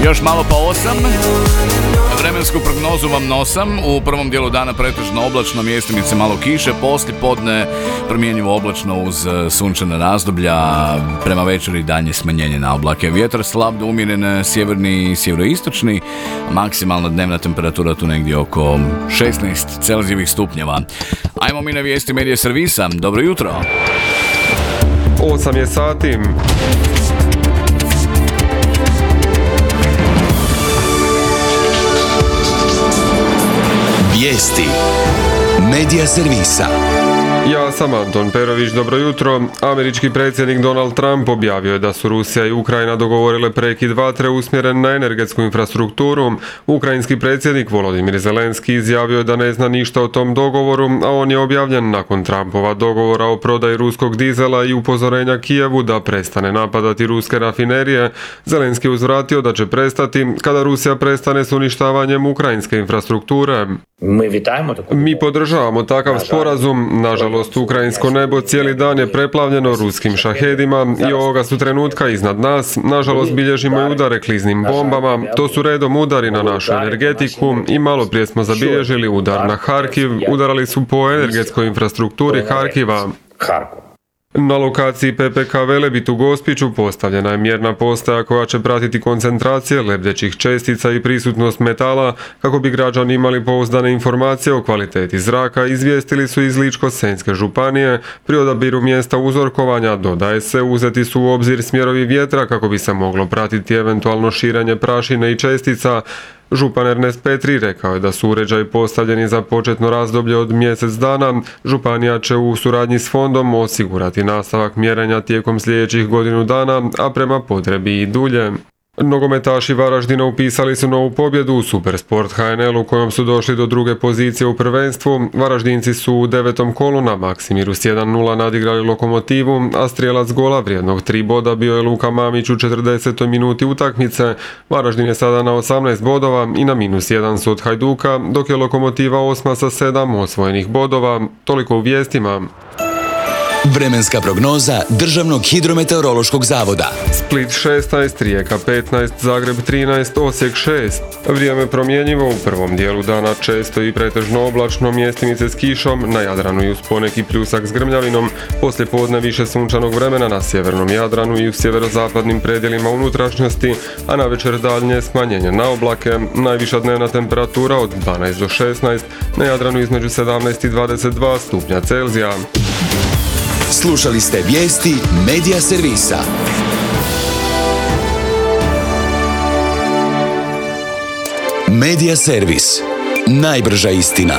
Još malo pa 8. Vremensku prognozu vam nosam. U prvom dijelu dana pretežno oblačno, mjestimice malo kiše, poslije podne promjenjivo oblačno uz sunčana razdoblja, prema večeri daljnje smanjenje na oblake. Vjetar slab do umjeren sjeverni i sjeveroistočni, maksimalna dnevna temperatura tu negdje oko 16 Celzijevih stupnjeva. Ajmo mi na vijesti medija servisa. Dobro jutro. 8 je sati. Vijesti medija servisa. Ja sam Anton Perović, dobro jutro. Američki predsjednik Donald Trump objavio je da su Rusija i Ukrajina dogovorile prekid vatre usmjeren na energetsku infrastrukturu. Ukrajinski predsjednik Volodimir Zelenski izjavio je da ne zna ništa o tom dogovoru, a on je objavljen nakon Trumpova dogovora o prodaji ruskog dizela i upozorenja Kijevu da prestane napadati ruske rafinerije. Zelenski je uzvratio da će prestati kada Rusija prestane s uništavanjem ukrajinske infrastrukture. Mi podržavamo takav sporazum. Nažalost, ukrajinsko nebo cijeli dan je preplavljeno ruskim šahedima i ovoga su trenutka iznad nas. Nažalost, bilježimo i udare kliznim bombama. To su redom udari na našu energetiku i malo prije smo zabilježili udar na Harkiv. Udarali su po energetskoj infrastrukturi Harkiva. Na lokaciji PPK Velebit u Gospiću postavljena je mjerna postaja koja će pratiti koncentracije lebdećih čestica i prisutnost metala kako bi građani imali pouzdane informacije o kvaliteti zraka, izvijestili su iz Ličko-senjske županije. Pri odabiru mjesta uzorkovanja, dodaje se, uzeti su u obzir smjerovi vjetra kako bi se moglo pratiti eventualno širenje prašine i čestica. Župan Ernest Petri rekao je da su uređaji postavljeni za početno razdoblje od mjesec dana. Županija će u suradnji s fondom osigurati nastavak mjerenja tijekom sljedećih godinu dana, a prema potrebi i dulje. Nogometaši Varaždina upisali su novu pobjedu u Supersport HNL-u kojom su došli do druge pozicije u prvenstvu. Varaždinci su u 9. kolu na Maksimiru s 1:0 nadigrali Lokomotivu, a strijelac gola vrijednog 3 boda bio je Luka Mamić u 40. minuti utakmice. Varaždin je sada na 18 bodova i na -1 su od Hajduka, dok je Lokomotiva 8. sa 7 osvojenih bodova. Toliko u vijestima. Vremenska prognoza Državnog hidrometeorološkog zavoda. Split 16, Rijeka 15, Zagreb 13, Osijek 6. Vrijeme promjenjivo, u prvom dijelu dana često i pretežno oblačno, mjestimice s kišom, na Jadranu i uz poneki pljusak s grmljavinom, poslije podne više sunčanog vremena na sjevernom Jadranu i u sjeverozapadnim predjelima unutrašnjosti, a na večer daljnje smanjenje na oblake, najviša dnevna temperatura od 12 do 16, na Jadranu između 17 i 22 stupnja Celzija. Slušali ste vijesti medija servisa. Medija servis. Najbrža istina.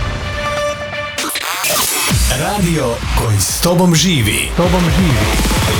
Radio koji s tobom živi.